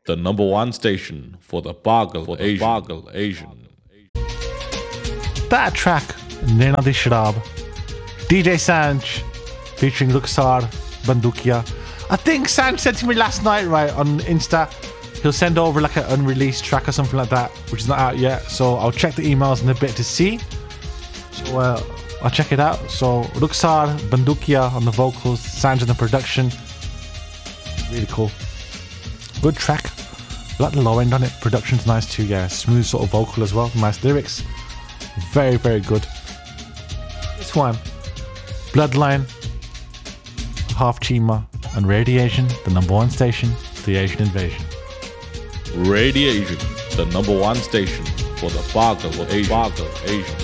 the number one station for the Bagal Asian. That track, Naina Di Sharab, DJ Sanj, featuring Luxar Bandukia. I think Sanj said to me last night, right, on Insta, he'll send over like an unreleased track or something like that, which is not out yet. So I'll check the emails in a bit to see. So I'll check it out. So Luxar Bandukia on the vocals, Sanj on the production. Really cool. Good track. I like the low end on it. Production's nice too, yeah. Smooth sort of vocal as well. Nice lyrics. Very, very good. This one, Bloodline, Half Chima, and Radiation, the number one station, the Asian Invasion. Radiation, the number one station for the Bagal Asian.